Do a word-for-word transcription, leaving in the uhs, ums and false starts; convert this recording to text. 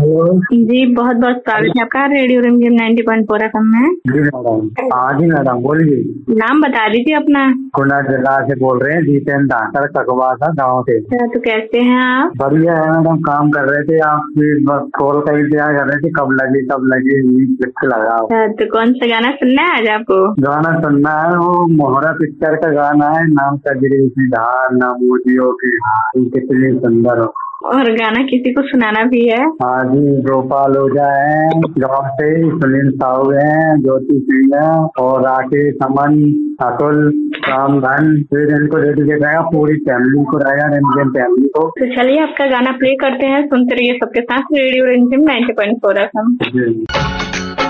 Hello जी, बहुत बहुत स्वागत है आपका रेडियो रिमझिम ninety point four F M में। जी मैडम। हाँ जी मैडम, बोलिए। नाम बता दीजिए अपना। कुंडा जिला से बोल रहे हैं, जीतेन धाकर ककवा था गाँव से। अच्छा, तो कैसे हैं आप? बढ़िया है मैडम, काम कर रहे थे, आप भी बस कॉल का इंतजार कर रहे थे, कब लगी कब लगी लिख लगा। अच्छा, तो कौन सा गाना सुनना है आज आपको? गाना सुनना है, वो मोहरा पिक्चर का गाना है, नाम कजरी की धार ना मोदियों की हार, कितनी सुंदर हो। और गाना किसी को सुनाना भी है? हाँ जी, गोपाल ओझा है गाँव से, सुनील साहू है, ज्योति सिंह है और राकेश अमन अतुल रामधन, फिर इनको डेडिकेट रहेगा पूरी फैमिली को, रहेगा रिमझिम फैमिली को। तो चलिए आपका गाना प्ले करते हैं, सुनते रहिए सबके साथ रेडियो रिमझिम ninety point four F M.